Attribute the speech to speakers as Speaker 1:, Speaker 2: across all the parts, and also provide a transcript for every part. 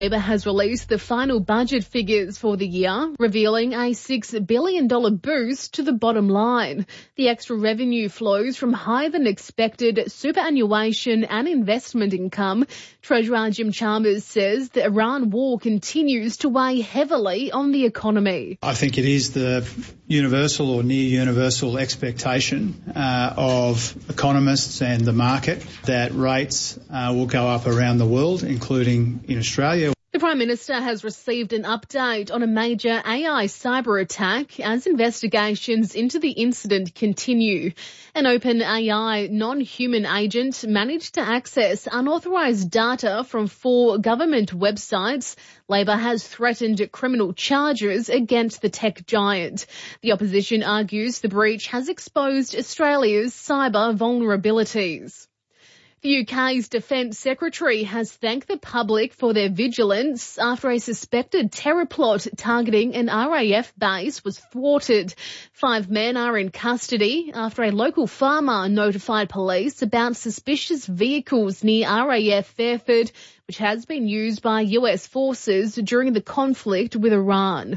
Speaker 1: Labor has released the final budget figures for the year, revealing a $6 billion boost to the bottom line. The extra revenue flows from higher than expected superannuation and investment income. Treasurer Jim Chalmers says the Iran war continues to weigh heavily on the economy.
Speaker 2: I think it is the universal or near universal expectation of economists and the market that rates will go up around the world, including in Australia.
Speaker 1: The Prime Minister has received an update on a major AI cyber attack as investigations into the incident continue. An OpenAI non-human agent managed to access unauthorised data from 4 government websites. Labor has threatened criminal charges against the tech giant. The opposition argues the breach has exposed Australia's cyber vulnerabilities. The UK's Defence Secretary has thanked the public for their vigilance after a suspected terror plot targeting an RAF base was thwarted. 5 men are in custody after a local farmer notified police about suspicious vehicles near RAF Fairford, which has been used by US forces during the conflict with Iran.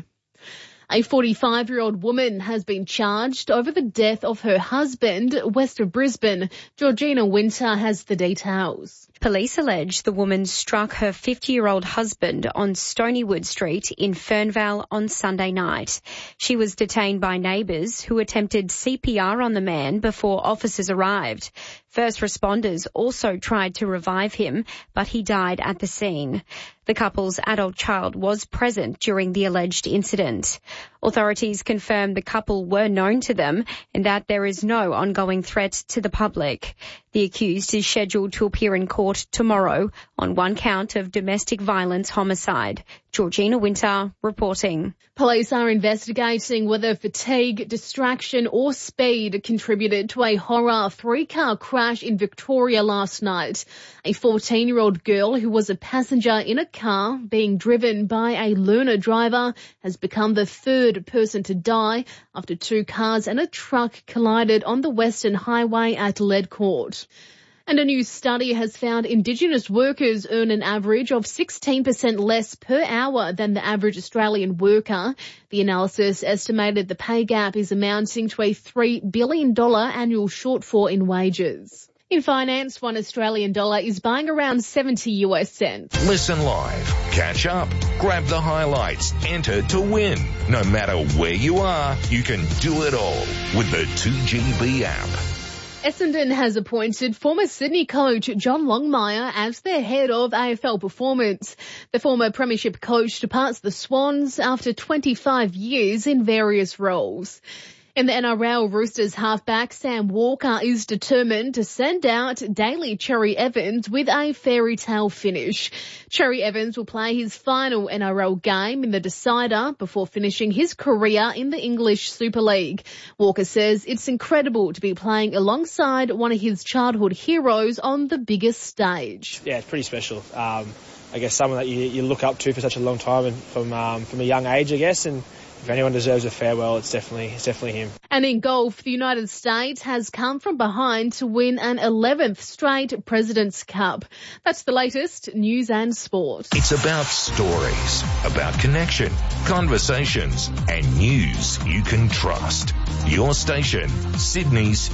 Speaker 1: A 45-year-old woman has been charged over the death of her husband west of Brisbane. Georgina Winter has the details.
Speaker 3: Police allege the woman struck her 50-year-old husband on Stonywood Street in Fernvale on Sunday night. She was detained by neighbours who attempted CPR on the man before officers arrived. First responders also tried to revive him, but he died at the scene. The couple's adult child was present during the alleged incident. Authorities confirmed the couple were known to them and that there is no ongoing threat to the public. The accused is scheduled to appear in court tomorrow on 1 count of domestic violence homicide. Georgina Winter reporting.
Speaker 1: Police are investigating whether fatigue, distraction or speed contributed to a horror 3-car crash in Victoria last night. A 14-year-old girl who was a passenger in a car being driven by a learner driver has become the 3rd person to die after 2 cars and a truck collided on the Western Highway at Ledcourt. And a new study has found Indigenous workers earn an average of 16% less per hour than the average Australian worker. The analysis estimated the pay gap is amounting to a $3 billion annual shortfall in wages. In finance, $1 Australian is buying around 70 US cents.
Speaker 4: Listen live, catch up, grab the highlights, enter to win. No matter where you are, you can do it all with the 2GB app.
Speaker 1: Essendon has appointed former Sydney coach John Longmire as their head of AFL performance. The former premiership coach departs the Swans after 25 years in various roles. In the NRL, Roosters halfback Sam Walker is determined to send out Daly Cherry Evans with a fairy tale finish. Cherry Evans will play his final NRL game in the decider before finishing his career in the English Super League. Walker says it's incredible to be playing alongside one of his childhood heroes on the biggest stage.
Speaker 5: Yeah, it's pretty special. I guess someone that you look up to for such a long time and from a young age, I guess, and if anyone deserves a farewell, it's definitely him.
Speaker 1: And in golf, the United States has come from behind to win an 11th straight President's Cup. That's the latest news and sport.
Speaker 4: It's about stories, about connection, conversations, and news you can trust. Your station, Sydney's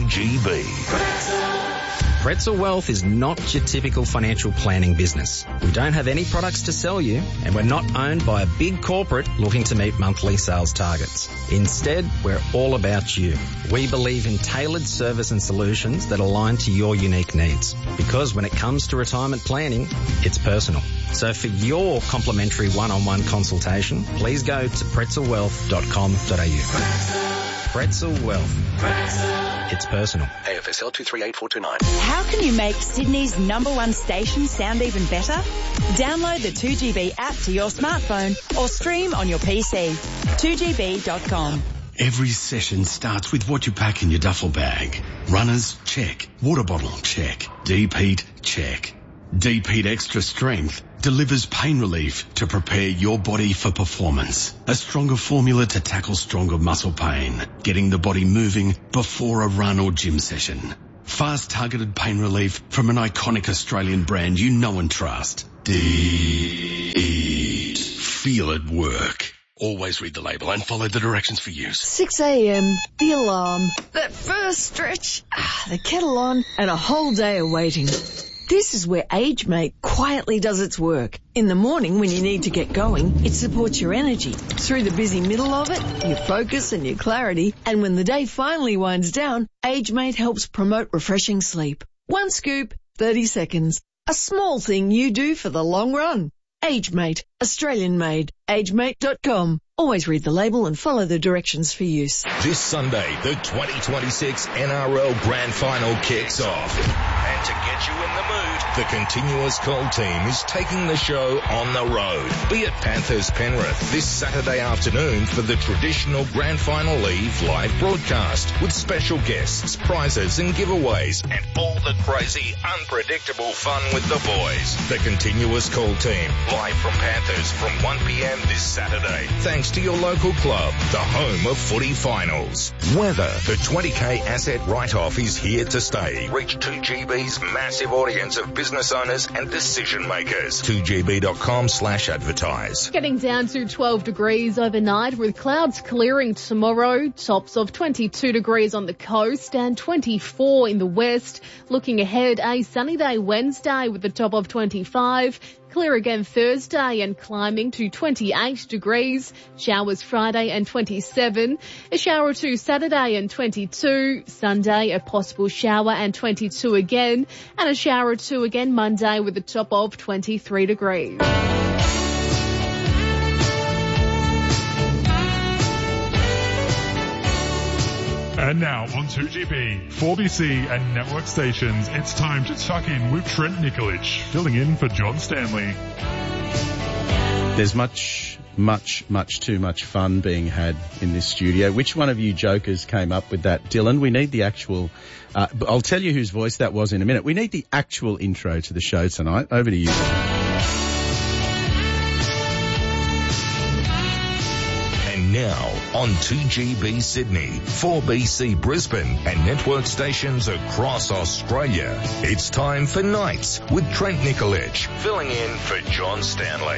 Speaker 4: 2GB.
Speaker 6: Pretzel Wealth is not your typical financial planning business. We don't have any products to sell you, and we're not owned by a big corporate looking to meet monthly sales targets. Instead, we're all about you. We believe in tailored service and solutions that align to your unique needs. Because when it comes to retirement planning, it's personal. So for your complimentary one-on-one consultation, please go to pretzelwealth.com.au. Pretzel Wealth. It's personal.
Speaker 7: AFSL 238429.
Speaker 8: How can you make Sydney's #1 station sound even better? Download the 2GB app to your smartphone or stream on your PC. 2GB.com.
Speaker 9: Every session starts with what you pack in your duffel bag. Runners, check. Water bottle, check. Deep heat, check. Deep Heat Extra Strength delivers pain relief to prepare your body for performance. A stronger formula to tackle stronger muscle pain, getting the body moving before a run or gym session. Fast targeted pain relief from an iconic Australian brand you know and trust. Eat. Feel it work. Always read the label and follow the directions for use.
Speaker 10: 6 a.m, the alarm, that first stretch, the kettle on, and a whole day of waiting. This is where AgeMate quietly does its work. In the morning when you need to get going, it supports your energy. Through the busy middle of it, your focus and your clarity. And when the day finally winds down, AgeMate helps promote refreshing sleep. One scoop, 30 seconds. A small thing you do for the long run. AgeMate, Australian made. AgeMate.com. Always read the label and follow the directions for use.
Speaker 4: This Sunday, the 2026 NRL Grand Final kicks off. And to get you in the mood, the Continuous Call team is taking the show on the road. Be at Panthers Penrith this Saturday afternoon for the traditional Grand Final Eve live broadcast with special guests, prizes and giveaways and all the crazy, unpredictable fun with the boys. The Continuous Call team, live from Panthers from 1 p.m. this Saturday. Thanks to your local club, the home of footy finals. Weather. The 20k asset write-off is here to stay. Reach 2GB's massive audience of business owners and decision makers. 2gb.com/advertise.
Speaker 1: Getting down to 12 degrees overnight with clouds clearing tomorrow. Tops of 22 degrees on the coast and 24 in the west. Looking ahead, a sunny day Wednesday with a top of 25. Clear again Thursday and climbing to 28 degrees. Showers Friday and 27. A shower or two Saturday and 22. Sunday, a possible shower and 22 again. And a shower or two again Monday with a top of 23 degrees.
Speaker 11: And now on 2GB, 4BC and network stations, it's time to tuck in with Trent Nikolic, filling in for John Stanley.
Speaker 12: There's much too much fun being had in this studio. Which one of you jokers came up with that? Dylan, we need the actual... I'll tell you whose voice that was in a minute. We need the actual intro to the show tonight. Over to you.
Speaker 4: Now on 2GB Sydney, 4BC Brisbane and network stations across Australia. It's time for Nights with Trent Nikolic, filling in for John Stanley.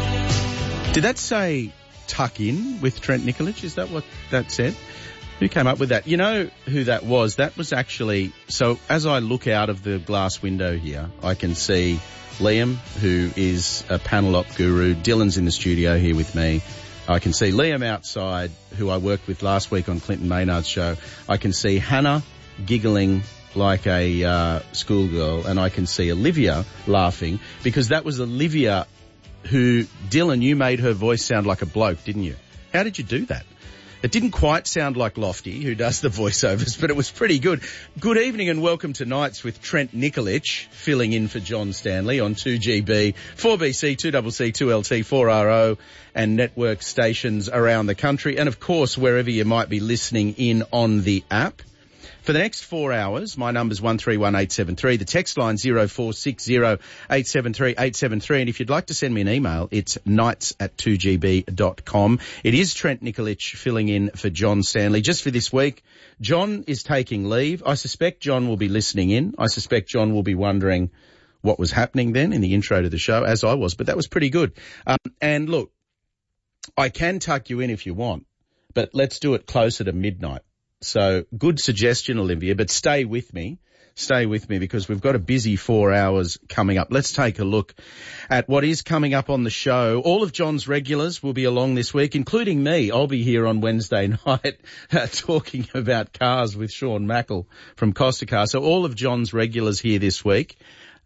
Speaker 12: Did that say tuck in with Trent Nikolic? Is that what that said? Who came up with that? You know who that was? That was actually... So as I look out of the glass window here, I can see Liam, who is a panel op guru. Dylan's in the studio here with me. I can see Liam outside, who I worked with last week on Clinton Maynard's show. I can see Hannah giggling like a schoolgirl, and I can see Olivia laughing, because that was Olivia who, Dylan, you made her voice sound like a bloke, didn't you? How did you do that? It didn't quite sound like Lofty, who does the voiceovers, but it was pretty good. Good evening and welcome to Nights with Trent Nikolic, filling in for John Stanley on 2GB, 4BC, 2CC, 2LT, 4RO, and network stations around the country, and of course wherever you might be listening in on the app. For the next 4 hours, my number's 131873. The text line 0460 873 873. And if you'd like to send me an email, it's nights@2gb.com. It is Trent Nikolic filling in for John Stanley. Just for this week, John is taking leave. I suspect John will be listening in. I suspect John will be wondering what was happening then in the intro to the show, as I was. But that was pretty good. And look, I can tuck you in if you want, but let's do it closer to midnight. So good suggestion, Olivia, but stay with me because we've got a busy 4 hours coming up. Let's take a look at what is coming up on the show. All of John's regulars will be along this week, including me. I'll be here on Wednesday night talking about cars with Sean Mackle from Costa Car. So all of John's regulars here this week.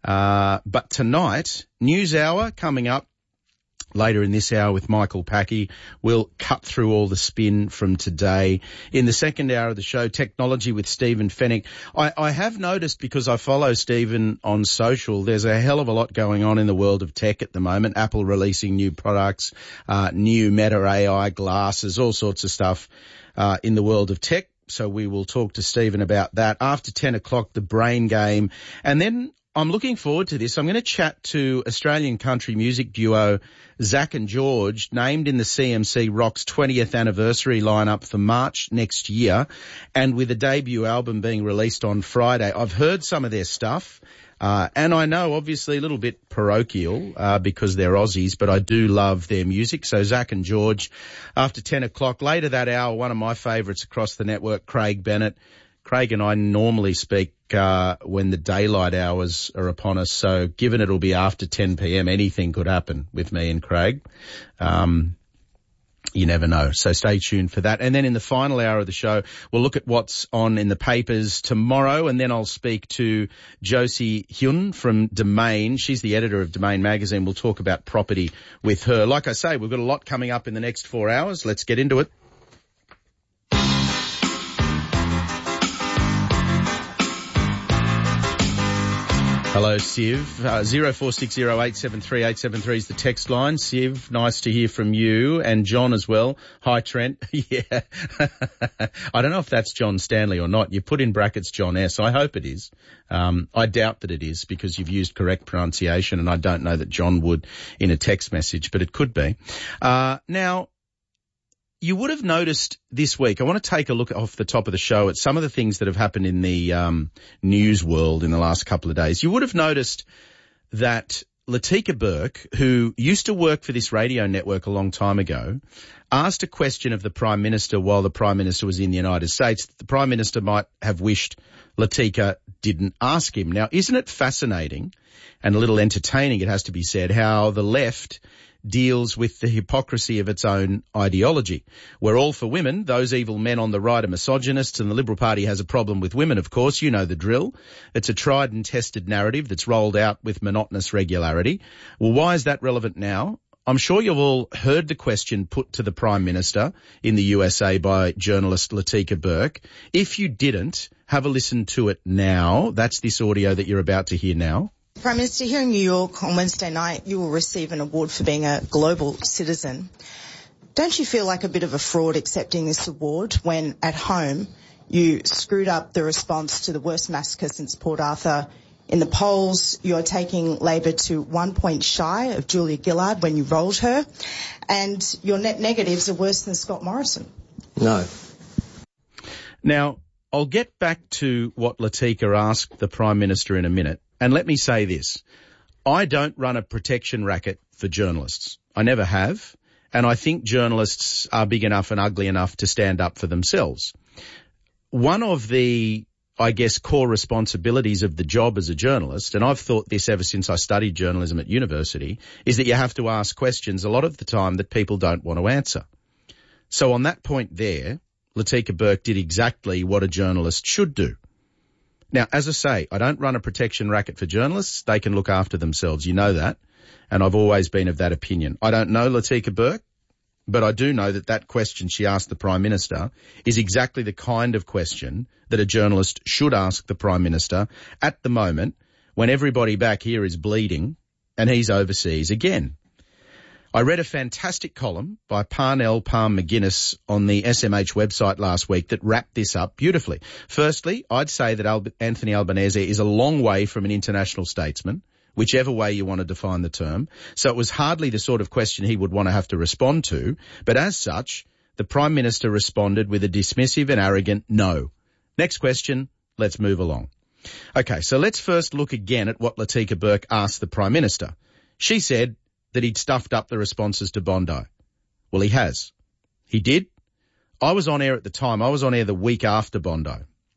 Speaker 12: But tonight, News Hour coming up. Later in this hour with Michael Packy, we'll cut through all the spin from today. In the second hour of the show, Technology with Stephen Fennick. I have noticed, because I follow Stephen on social, there's a hell of a lot going on in the world of tech at the moment. Apple releasing new products, new Meta AI glasses, all sorts of stuff in the world of tech. So we will talk to Stephen about that. After 10 o'clock, the Brain Game. And then I'm looking forward to this. I'm going to chat to Australian country music duo Zach and George, named in the CMC Rock's 20th anniversary lineup for March next year, and with a debut album being released on Friday. I've heard some of their stuff, and I know obviously a little bit parochial because they're Aussies, but I do love their music. So Zach and George, after 10 o'clock, later that hour, one of my favourites across the network, Craig Bennett. Craig and I normally speak when the daylight hours are upon us, so given it'll be after 10 p.m, anything could happen with me and Craig. You never know, so stay tuned for that. And then in the final hour of the show, we'll look at what's on in the papers tomorrow, and then I'll speak to Josie Hyun from Domain. She's the editor of Domain magazine. We'll talk about property with her. Like I say, we've got a lot coming up in the next 4 hours. Let's get into it. Hello, Siv. 0460873873 is the text line. Siv, nice to hear from you, and John as well. Hi, Trent. Yeah. I don't know if that's John Stanley or not. You put in brackets John S. I hope it is. I doubt that it is because you've used correct pronunciation, and I don't know that John would in a text message, but it could be. Now, you would have noticed this week, I want to take a look off the top of the show at some of the things that have happened in the news world in the last couple of days. You would have noticed that Latika Burke, who used to work for this radio network a long time ago, asked a question of the Prime Minister while the Prime Minister was in the United States that the Prime Minister might have wished Latika didn't ask him. Now, isn't it fascinating and a little entertaining, it has to be said, how the left deals with the hypocrisy of its own ideology. We're all for women. Those evil men on the right are misogynists, and the Liberal Party has a problem with women, of course. You know the drill. It's a tried and tested narrative that's rolled out with monotonous regularity. Well, why is that relevant now? I'm sure you've all heard the question put to the Prime Minister in the USA by journalist Latika Burke. If you didn't, have a listen to it now. That's this audio that you're about to hear now.
Speaker 13: Prime Minister, here in New York on Wednesday night, you will receive an award for being a global citizen. Don't you feel like a bit of a fraud accepting this award when at home you screwed up the response to the worst massacre since Port Arthur? In the polls, you're taking Labor to 1 point shy of Julia Gillard when you rolled her, and your net negatives are worse than Scott Morrison.
Speaker 12: No. Now, I'll get back to what Latika asked the Prime Minister in a minute. And let me say this. I don't run a protection racket for journalists. I never have. And I think journalists are big enough and ugly enough to stand up for themselves. One of the, I guess, core responsibilities of the job as a journalist, and I've thought this ever since I studied journalism at university, is that you have to ask questions a lot of the time that people don't want to answer. So on that point there, Latika Burke did exactly what a journalist should do. Now, as I say, I don't run a protection racket for journalists. They can look after themselves. You know that. And I've always been of that opinion. I don't know Latika Burke, but I do know that that question she asked the Prime Minister is exactly the kind of question that a journalist should ask the Prime Minister at the moment when everybody back here is bleeding and he's overseas again. I read a fantastic column by Parnell Palm McGuinness on the SMH website last week that wrapped this up beautifully. Firstly, I'd say that Anthony Albanese is a long way from an international statesman, whichever way you want to define the term. So it was hardly the sort of question he would want to have to respond to. But as such, the Prime Minister responded with a dismissive and arrogant no. Next question, let's move along. Okay, so let's first look again at what Latika Burke asked the Prime Minister. She said that he'd stuffed up the responses to Bondi. Well, he has. He did. I was on air at the time. I was on air the week after Bondi.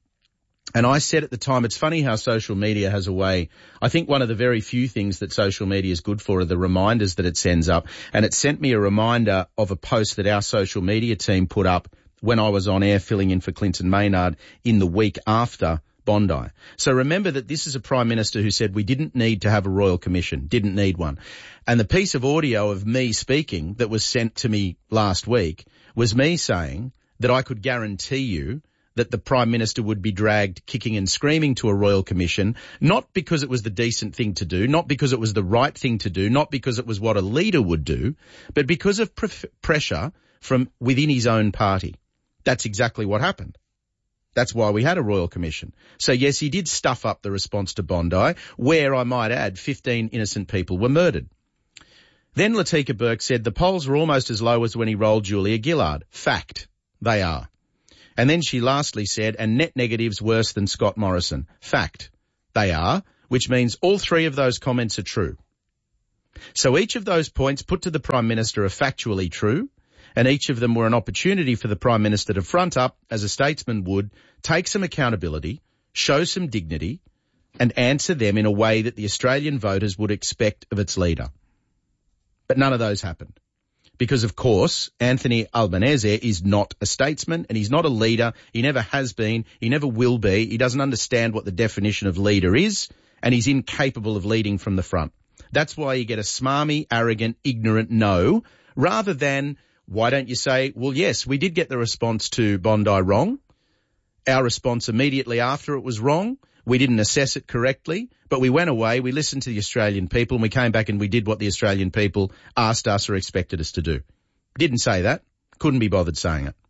Speaker 12: And I said at the time, it's funny how social media has a way. I think one of the very few things that social media is good for are the reminders that it sends up. And it sent me a reminder of a post that our social media team put up when I was on air filling in for Clinton Maynard in the week after Bondi. So remember that this is a Prime Minister who said we didn't need to have a Royal Commission, didn't need one. And the piece of audio of me speaking that was sent to me last week was me saying that I could guarantee you that the Prime Minister would be dragged kicking and screaming to a Royal Commission, not because it was the decent thing to do, not because it was the right thing to do, not because it was what a leader would do, but because of pressure from within his own party. That's exactly what happened. That's why we had a Royal Commission. So yes, he did stuff up the response to Bondi, where I might add 15 innocent people were murdered. Then Latika Burke said the polls were almost as low as when he rolled Julia Gillard. Fact. They are. And then she lastly said, and net negatives worse than Scott Morrison. Fact. They are, which means all three of those comments are true. So each of those points put to the Prime Minister are factually true, and each of them were an opportunity for the Prime Minister to front up, as a statesman would, take some accountability, show some dignity, and answer them in a way that the Australian voters would expect of its leader. But none of those happened. Because, of course, Anthony Albanese is not a statesman and he's not a leader. He never has been. He never will be. He doesn't understand what the definition of leader is, and he's incapable of leading from the front. That's why you get a smarmy, arrogant, ignorant no, rather than, why don't you say, well, yes, we did get the response to Bondi wrong. Our response immediately after it was wrong. We didn't assess it correctly, but we went away, we listened to the Australian people, and we came back and we did what the Australian people asked us or expected us to do. Didn't say that. Couldn't be bothered saying it.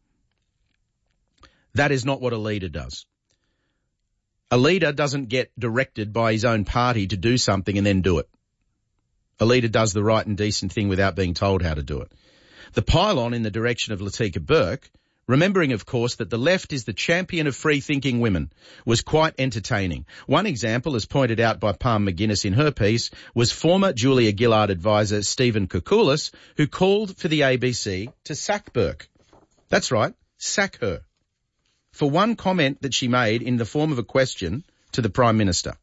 Speaker 12: That is not what a leader does. A leader doesn't get directed by his own party to do something and then do it. A leader does the right and decent thing without being told how to do it. The pile-on in the direction of Latika Burke, remembering, of course, that the left is the champion of free-thinking women, was quite entertaining. One example, as pointed out by Pam McGuinness in her piece, was former Julia Gillard advisor Stephen Koukoulas, who called for the ABC to sack Burke. That's right, sack her. For one comment that she made in the form of a question to the Prime Minister.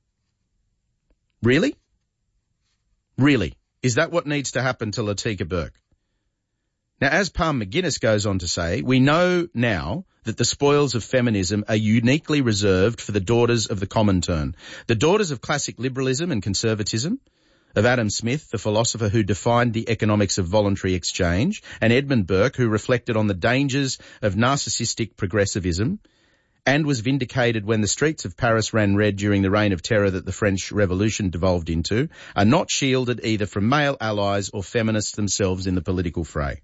Speaker 12: Really? Really? Is that what needs to happen to Latika Burke? Now, as Pam McGuinness goes on to say, we know now that the spoils of feminism are uniquely reserved for the daughters of the Comintern, the daughters of classic liberalism and conservatism, of Adam Smith, the philosopher who defined the economics of voluntary exchange, and Edmund Burke, who reflected on the dangers of narcissistic progressivism and was vindicated when the streets of Paris ran red during the reign of terror that the French Revolution devolved into, are not shielded either from male allies or feminists themselves in the political fray.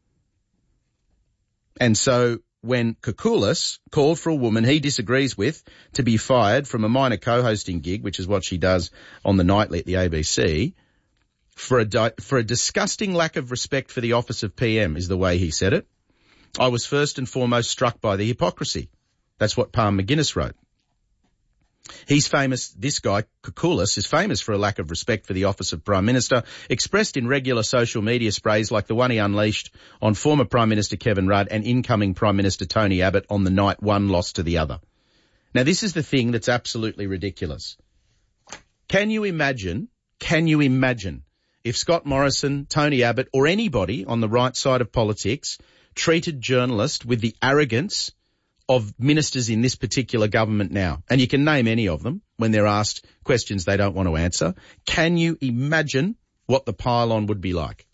Speaker 12: And so when Koukoulas called for a woman he disagrees with to be fired from a minor co-hosting gig, which is what she does on the nightly at the ABC, for a disgusting lack of respect for the office of PM, is the way he said it, I was first and foremost struck by the hypocrisy. That's what Pam McGuinness wrote. He's famous, this guy, Koukoulas, is famous for a lack of respect for the office of Prime Minister, expressed in regular social media sprays like the one he unleashed on former Prime Minister Kevin Rudd and incoming Prime Minister Tony Abbott on the night one lost to the other. Now, this is the thing that's absolutely ridiculous. Can you imagine if Scott Morrison, Tony Abbott, or anybody on the right side of politics treated journalists with the arrogance of ministers in this particular government now? And you can name any of them when they're asked questions they don't want to answer. Can you imagine what the pile-on would be like?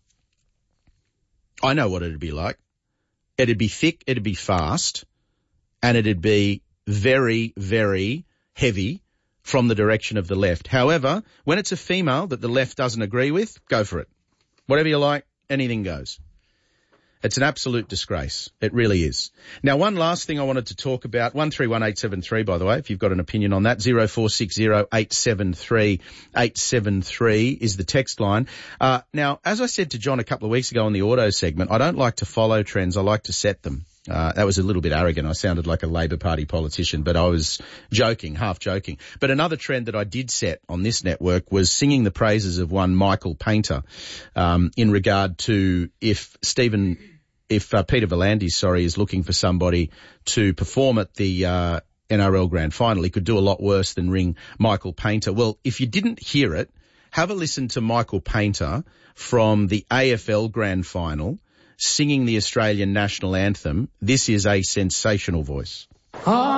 Speaker 12: I know what it'd be like. It'd be thick, it'd be fast, and it'd be very, very heavy from the direction of the left. However, when it's a female that the left doesn't agree with, go for it. Whatever you like, anything goes. It's an absolute disgrace. It really is. Now, one last thing I wanted to talk about, 131873, by the way, if you've got an opinion on that, 0460873873 is the text line. Now, as I said to John a couple of weeks ago on the auto segment, I don't like to follow trends. I like to set them. That was a little bit arrogant. I sounded like a Labor Party politician, but I was joking, half joking. But another trend that I did set on this network was singing the praises of one Michael Painter, in regard to if Peter V'landys, is looking for somebody to perform at the NRL Grand Final, he could do a lot worse than ring Michael Painter. Well, if you didn't hear it, have a listen to Michael Painter from the AFL Grand Final singing the Australian national anthem. This is a sensational voice.